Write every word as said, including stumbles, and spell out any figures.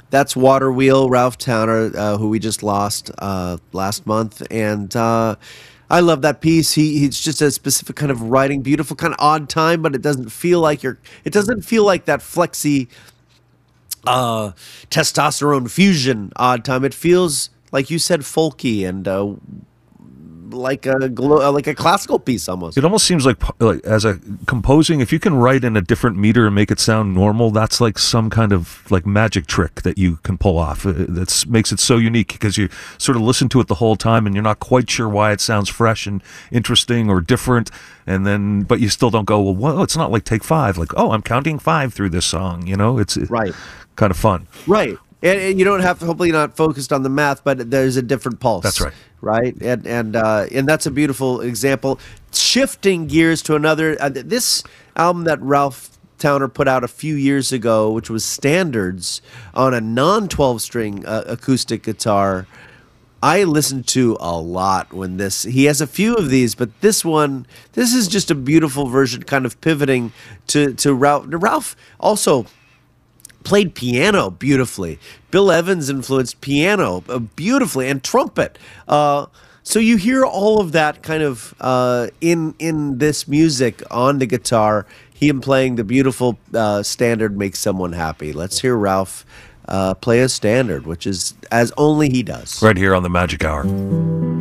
That's Water Wheel, Ralph Towner, uh, who we just lost uh, last month, and uh, I love that piece. He he's just a specific kind of writing, beautiful, kind of odd time, but it doesn't feel like you're. It doesn't feel like that flexy uh, testosterone fusion odd time. It feels like you said, folky and uh, like a glo- uh, like a classical piece almost. It almost seems like, like as a composing, if you can write in a different meter and make it sound normal, that's like some kind of like magic trick that you can pull off. That makes it so unique because you sort of listen to it the whole time and you're not quite sure why it sounds fresh and interesting or different. And then, but you still don't go, well, well it's not like take five. Like, oh, I'm counting five through this song. You know, it's right, kind of fun. Right. And, and you don't have to, hopefully not focused on the math, but there's a different pulse. That's right. Right. And and uh, and that's a beautiful example. Shifting gears to another, uh, this album that Ralph Towner put out a few years ago, which was Standards on a non twelve string uh, acoustic guitar, I listened to a lot when this, he has a few of these, but this one, this is just a beautiful version, kind of pivoting to, to Ralph. Ralph also played piano beautifully. Bill Evans influenced piano uh, beautifully and trumpet. Uh, so you hear all of that kind of uh, in in this music on the guitar. Him playing the beautiful uh, standard makes someone happy. Let's hear Ralph uh, play a standard, which is as only he does. Right here on the Magic Hour.